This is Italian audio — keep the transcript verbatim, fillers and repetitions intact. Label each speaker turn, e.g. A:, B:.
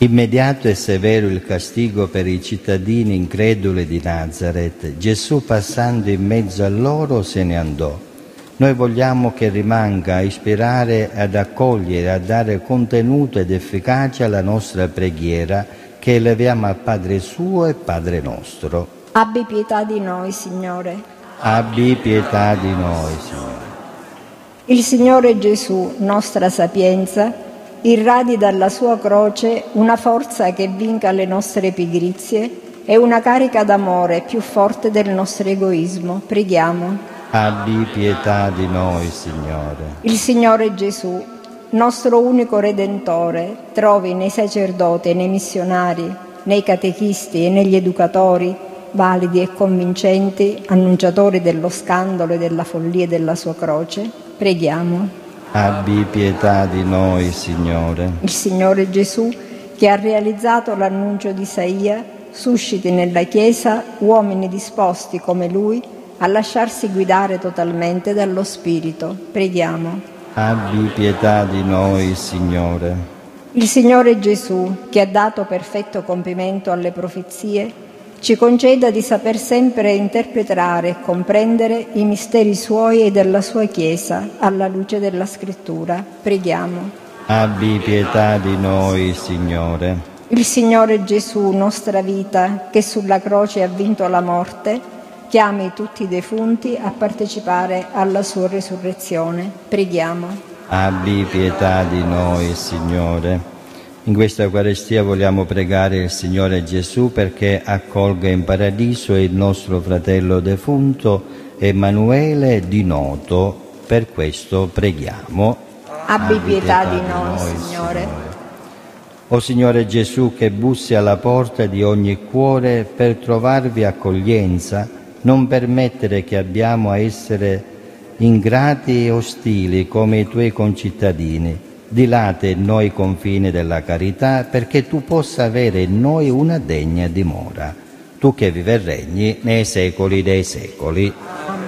A: Immediato e severo il castigo per i cittadini increduli di Nazaret, Gesù, passando in mezzo a loro, se ne andò. Noi vogliamo che rimanga a ispirare, ad accogliere, a dare contenuto ed efficacia alla nostra preghiera che eleviamo al Padre suo e Padre nostro.
B: Abbi pietà di noi, Signore.
A: Abbi pietà di noi, Signore.
B: Il Signore Gesù, nostra sapienza, irradi dalla sua croce una forza che vinca le nostre pigrizie e una carica d'amore più forte del nostro egoismo. Preghiamo.
A: Abbi pietà di noi, Signore.
B: Il Signore Gesù, nostro unico Redentore, trovi nei sacerdoti e nei missionari, nei catechisti e negli educatori, validi e convincenti, annunciatori dello scandalo e della follia della sua croce. Preghiamo.
A: Abbi pietà di noi, Signore.
B: Il Signore Gesù, che ha realizzato l'annuncio di Isaia, susciti nella Chiesa uomini disposti come Lui a lasciarsi guidare totalmente dallo Spirito. Preghiamo.
A: Abbi pietà di noi, Signore.
B: Il Signore Gesù, che ha dato perfetto compimento alle profezie, ci conceda di saper sempre interpretare e comprendere i misteri Suoi e della Sua Chiesa alla luce della Scrittura. Preghiamo.
A: Abbi pietà di noi, Signore.
B: Il Signore Gesù, nostra vita, che sulla croce ha vinto la morte, chiami tutti i defunti a partecipare alla Sua resurrezione. Preghiamo.
A: Abbi pietà di noi, Signore. In questa Eucaristia vogliamo pregare il Signore Gesù perché accolga in paradiso il nostro fratello defunto Emanuele Di Noto. Per questo preghiamo.
B: Abbi pietà di noi, Signore.
A: O Signore Gesù, che bussi alla porta di ogni cuore per trovarvi accoglienza, non permettere che abbiamo a essere ingrati e ostili come i Tuoi concittadini. Dilata in noi i confini della carità, perché Tu possa avere in noi una degna dimora. Tu che vivi e regni nei secoli dei secoli.